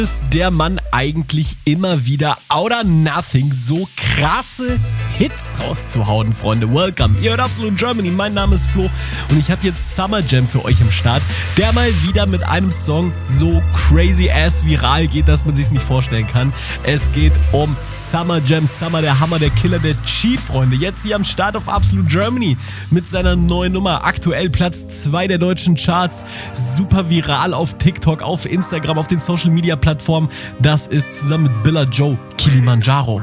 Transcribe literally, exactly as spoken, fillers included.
Ist der Mann eigentlich immer wieder out of nothing so krasse Hits rauszuhauen, Freunde. Welcome, ihr hört Absolut Germany, mein Name ist Flo und ich habe jetzt Summer Jam für euch am Start, der mal wieder mit einem Song so crazy ass viral geht, dass man sich's nicht vorstellen kann. Es geht um Summer Jam, Summer, der Hammer, der Killer, der Chief, Freunde. Jetzt hier am Start auf Absolut Germany mit seiner neuen Nummer. Aktuell Platz zwei der deutschen Charts, super viral auf TikTok, auf Instagram, auf den Social Media Plattformen. Das ist zusammen mit Billa Joe Kilimanjaro.